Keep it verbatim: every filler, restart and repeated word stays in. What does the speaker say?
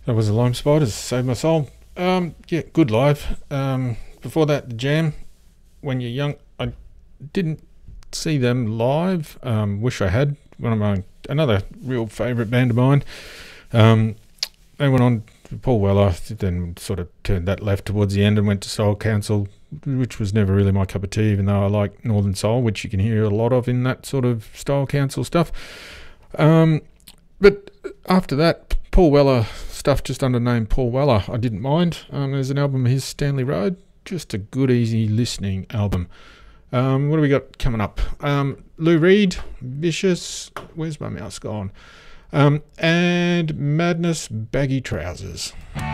That was the Lime Spiders, Save My Soul. Um, yeah, good live. Um, before that, the Jam, When You're Young. I didn't see them live. Um, wish I had. One of my another real favourite band of mine. Um, they went on Paul Weller, then sort of turned that left towards the end and went to Soul Council, which was never really my cup of tea, even though I like Northern Soul, which you can hear a lot of in that sort of Style Council stuff. Um, but after that, Paul Weller stuff just under name Paul Weller, I didn't mind. Um, there's an album of his, Stanley Road, just a good, easy listening album. Um, what do we got coming up? Um, Lou Reed, Vicious, where's my mouse gone? Um, and Madness, Baggy Trousers.